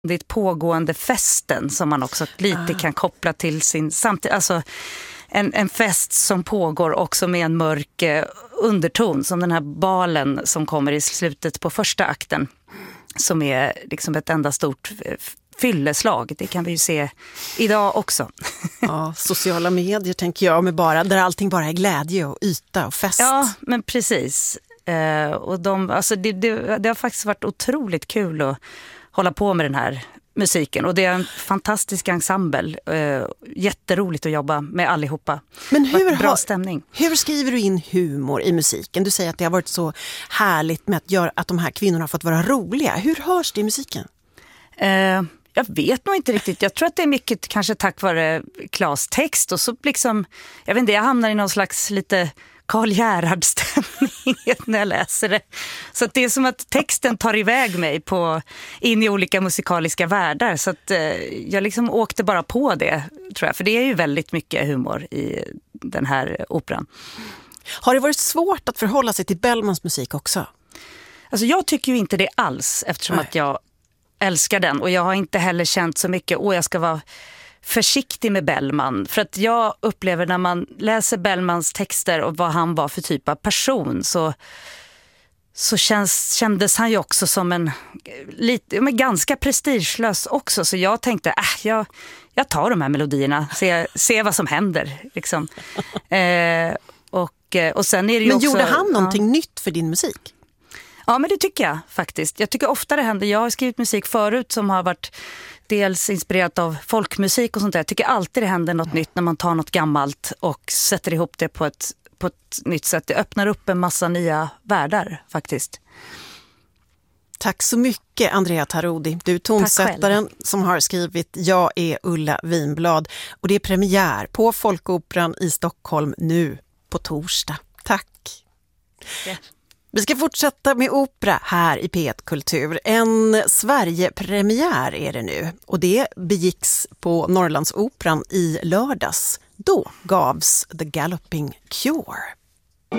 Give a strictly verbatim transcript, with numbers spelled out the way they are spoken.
Det är ett pågående festen som man också lite ah. kan koppla till sin samtid. Alltså en, en fest som pågår också med en mörk eh, underton, som den här balen som kommer i slutet på första akten, som är liksom ett enda stort fylleslag. Det kan vi ju se idag också. Ja, sociala medier tänker jag, med bara, där allting bara är glädje och yta och fest. Ja, men precis. Eh, och de, alltså det, det, det har faktiskt varit otroligt kul att hålla på med den här musiken. Och det är en fantastisk ensemble. Eh, jätteroligt att jobba med allihopa. Men hur, bra har, stämning. hur skriver du in humor i musiken? Du säger att det har varit så härligt med att göra att de här kvinnorna har fått vara roliga. Hur hörs det i musiken? Eh, jag vet nog inte riktigt. Jag tror att det är mycket kanske tack vare Klas text. Och så liksom, jag vet inte, jag hamnar i någon slags lite Karl Gerhard-stämning när jag läser det. Så att det är som att texten tar iväg mig på, in i olika musikaliska världar. Så att eh, jag liksom åkte bara på det, tror jag. För det är ju väldigt mycket humor i den här operan. Har det varit svårt att förhålla sig till Bellmans musik också? Alltså jag tycker ju inte det alls, eftersom Nej. att jag älskar den. Och jag har inte heller känt så mycket, åh jag ska vara försiktig med Bellman. För att jag upplever när man läser Bellmans texter och vad han var för typ av person, så, så känns, kändes han ju också som en lite, men ganska prestigelös också. Så jag tänkte, äh, jag, jag tar de här melodierna, se, se vad som händer. Liksom. Eh, och, och sen är det ju men också, gjorde han någonting ja. nytt för din musik? Ja, men det tycker jag faktiskt. Jag tycker ofta det händer. Jag har skrivit musik förut som har varit dels inspirerat av folkmusik och sånt där. Jag tycker alltid det händer något nytt när man tar något gammalt och sätter ihop det på ett, på ett nytt sätt. Det öppnar upp en massa nya världar faktiskt. Tack så mycket Andrea Tarodi. Du är tonsättaren som har skrivit Jag är Ulla Vinblad. Och det är premiär på Folkoperan i Stockholm nu på torsdag. Tack! Ja. Vi ska fortsätta med opera här i P ett Kultur. En Sverige-premiär är det nu. Och det begicks på Norrlandsoperan i lördags. Då gavs The Galloping Cure.